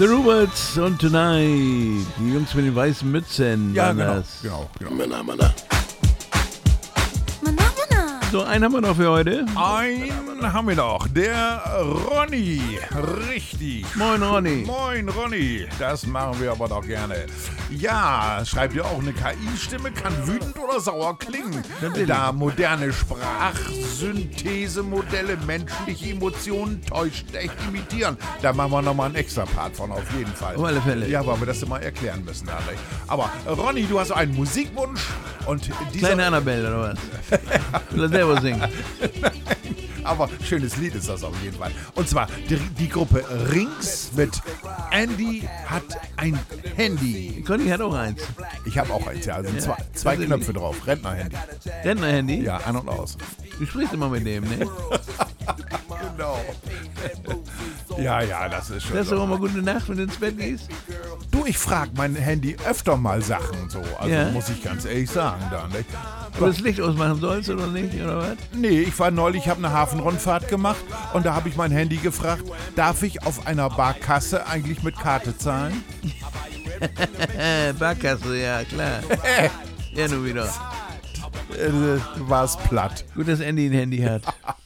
The Robots und Tonight. Die Jungs mit den weißen Mützen. Ja, genau. Mana. So, einen haben wir noch für heute. Einen haben wir noch. Der Ronny. Richtig. Moin, Ronny. Moin, Ronny. Das machen wir aber doch gerne. Ja, schreibt ja auch, eine KI-Stimme kann wütend oder sauer klingen. Da moderne Sprachsynthesemodelle menschliche Emotionen täuscht echt imitieren. Da machen wir nochmal einen extra Part von, auf jeden Fall. Auf alle Fälle. Ja, weil wir das immer erklären müssen. Dadurch. Aber Ronny, du hast einen Musikwunsch. Und dieser Kleine Annabelle oder was? Will er selber singen? Aber schönes Lied ist das auf jeden Fall. Und zwar die Gruppe Rings mit Andy hat ein Handy. Conny hat auch eins. Ich habe auch eins, ja. Also zwei Knöpfe drauf. Rentner-Handy. Rentner-Handy? Ja, an und aus. Du sprichst immer mit dem, ne? Genau. Ja, das ist schon Das ist so. doch auch mal gute Nacht, wenn du ins Bett gehst. Du, ich frage mein Handy öfter mal Sachen so. Also Ja. muss ich ganz ehrlich sagen da. Nicht? Ob du das Licht ausmachen sollst oder nicht, oder was? Nee, ich war neulich, habe eine Hafenrundfahrt gemacht und da habe ich mein Handy gefragt, darf ich auf einer Barkasse eigentlich mit Karte zahlen? Barkasse, ja, klar. Ja, nur wieder. War es platt. Gut, dass Andy ein Handy hat.